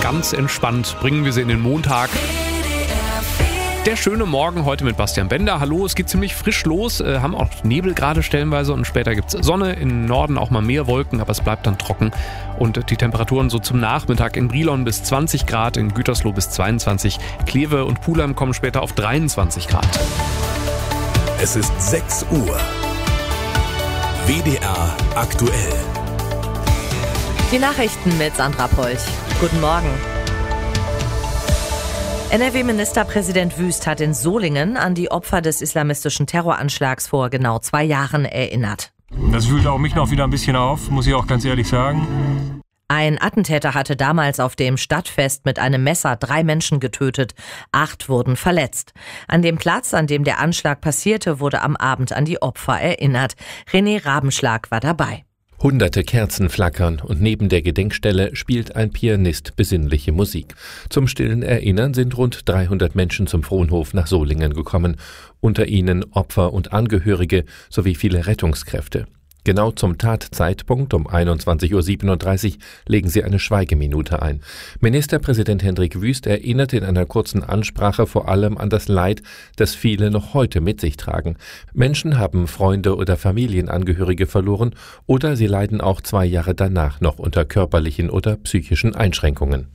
ganz entspannt bringen wir sie in den Montag. Der schöne Morgen heute mit Bastian Bender. Hallo, es geht ziemlich frisch los, haben auch Nebel gerade stellenweise und später gibt es Sonne, im Norden auch mal mehr Wolken, aber es bleibt dann trocken. Und die Temperaturen so zum Nachmittag in Brilon bis 20 Grad, in Gütersloh bis 22, Kleve und Pulheim kommen später auf 23 Grad. Es ist 6 Uhr. WDR aktuell. Die Nachrichten mit Sandra Polch. Guten Morgen. NRW-Ministerpräsident Wüst hat in Solingen an die Opfer des islamistischen Terroranschlags vor genau 2 Jahren erinnert. Das wühlt auch mich noch wieder ein bisschen auf, muss ich auch ganz ehrlich sagen. Ein Attentäter hatte damals auf dem Stadtfest mit einem Messer 3 Menschen getötet, 8 wurden verletzt. An dem Platz, an dem der Anschlag passierte, wurde am Abend an die Opfer erinnert. René Rabenschlag war dabei. Hunderte Kerzen flackern und neben der Gedenkstelle spielt ein Pianist besinnliche Musik. Zum stillen Erinnern sind rund 300 Menschen zum Fronhof nach Solingen gekommen. Unter ihnen Opfer und Angehörige sowie viele Rettungskräfte. Genau zum Tatzeitpunkt um 21.37 Uhr legen sie eine Schweigeminute ein. Ministerpräsident Hendrik Wüst erinnert in einer kurzen Ansprache vor allem an das Leid, das viele noch heute mit sich tragen. Menschen haben Freunde oder Familienangehörige verloren oder sie leiden auch 2 Jahre danach noch unter körperlichen oder psychischen Einschränkungen.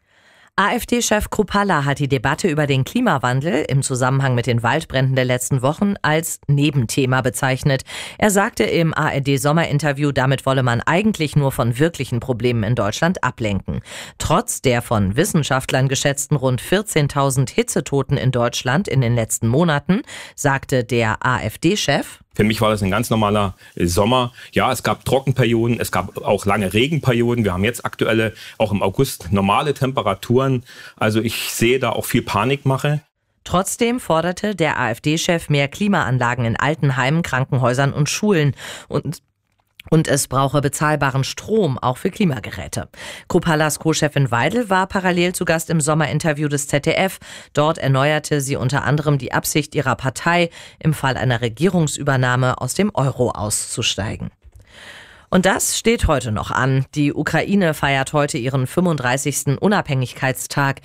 AfD-Chef Kruppalla hat die Debatte über den Klimawandel im Zusammenhang mit den Waldbränden der letzten Wochen als Nebenthema bezeichnet. Er sagte im ARD-Sommerinterview, damit wolle man eigentlich nur von wirklichen Problemen in Deutschland ablenken. Trotz der von Wissenschaftlern geschätzten rund 14.000 Hitzetoten in Deutschland in den letzten Monaten, sagte der AfD-Chef: Für mich war das ein ganz normaler Sommer. Ja, es gab Trockenperioden, es gab auch lange Regenperioden. Wir haben jetzt aktuelle, auch im August, normale Temperaturen. Also ich sehe da auch viel Panikmache. Trotzdem forderte der AfD-Chef mehr Klimaanlagen in Altenheimen, Krankenhäusern und Schulen und es brauche bezahlbaren Strom, auch für Klimageräte. Kruppallas Co-Chefin Weidel war parallel zu Gast im Sommerinterview des ZDF. Dort erneuerte sie unter anderem die Absicht ihrer Partei, im Fall einer Regierungsübernahme aus dem Euro auszusteigen. Und das steht heute noch an. Die Ukraine feiert heute ihren 35. Unabhängigkeitstag.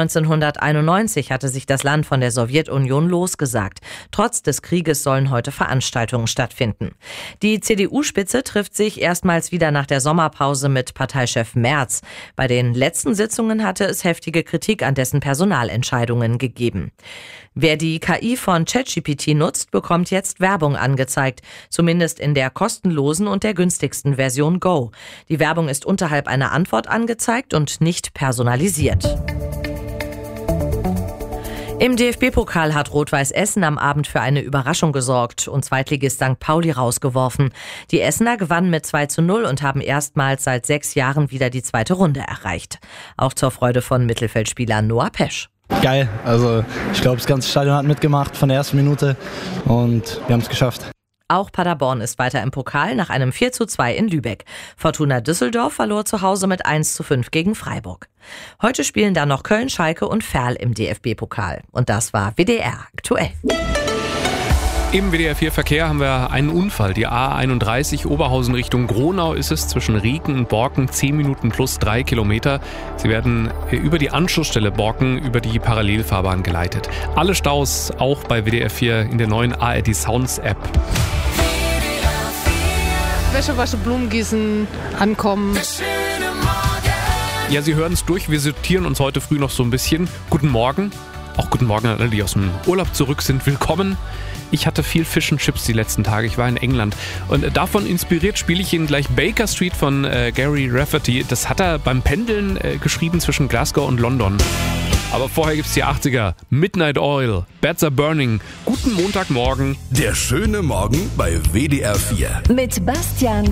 1991 hatte sich das Land von der Sowjetunion losgesagt. Trotz des Krieges sollen heute Veranstaltungen stattfinden. Die CDU-Spitze trifft sich erstmals wieder nach der Sommerpause mit Parteichef Merz. Bei den letzten Sitzungen hatte es heftige Kritik an dessen Personalentscheidungen gegeben. Wer die KI von ChatGPT nutzt, bekommt jetzt Werbung angezeigt. Zumindest in der kostenlosen und der günstigsten Version Go. Die Werbung ist unterhalb einer Antwort angezeigt und nicht personalisiert. Im DFB-Pokal hat Rot-Weiß Essen am Abend für eine Überraschung gesorgt und Zweitligist St. Pauli rausgeworfen. Die Essener gewannen mit 2:0 und haben erstmals seit 6 Jahren wieder die 2. Runde erreicht. Auch zur Freude von Mittelfeldspieler Noah Pesch. Geil, also ich glaube, das ganze Stadion hat mitgemacht von der ersten Minute und wir haben es geschafft. Auch Paderborn ist weiter im Pokal nach einem 4:2 in Lübeck. Fortuna Düsseldorf verlor zu Hause mit 1:5 gegen Freiburg. Heute spielen dann noch Köln, Schalke und Verl im DFB-Pokal. Und das war WDR aktuell. Im WDR 4 Verkehr haben wir einen Unfall. Die A31 Oberhausen Richtung Gronau ist es zwischen Rieken und Borken 10 Minuten plus 3 Kilometer. Sie werden über die Anschlussstelle Borken über die Parallelfahrbahn geleitet. Alle Staus auch bei WDR 4 in der neuen ARD Sounds App. Wäsche waschen, Blumen gießen, ankommen. Ja, Sie hören es durch. Wir sortieren uns heute früh noch so ein bisschen. Guten Morgen. Auch guten Morgen an alle, die aus dem Urlaub zurück sind. Willkommen. Ich hatte viel Fish and Chips die letzten Tage. Ich war in England. Und davon inspiriert spiele ich Ihnen gleich Baker Street von Gary Rafferty. Das hat er beim Pendeln geschrieben zwischen Glasgow und London. Aber vorher gibt's die 80er. Midnight Oil, Beds Are Burning. Guten Montagmorgen. Der schöne Morgen bei WDR 4. Mit Bastian